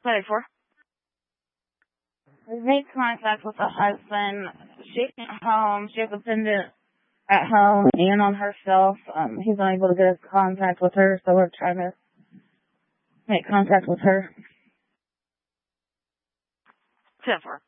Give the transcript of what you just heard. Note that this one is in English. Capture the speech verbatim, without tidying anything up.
thirty-four. We made contact with the husband. She's at home. She has a pendant at home and on herself. Um, he's unable to get in contact with her, so we're trying to make contact with her. ten four.